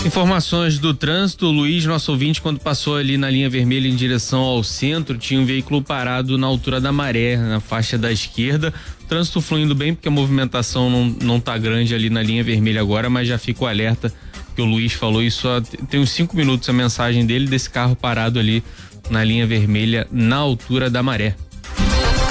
Informações do trânsito, Luiz, nosso ouvinte, quando passou ali na linha vermelha em direção ao centro, tinha um veículo parado na altura da Maré, na faixa da esquerda. O trânsito fluindo bem, porque a movimentação não tá grande ali na linha vermelha agora, mas já fica o alerta que o Luiz falou isso, tem uns 5 minutos a mensagem dele desse carro parado ali na linha vermelha na altura da Maré.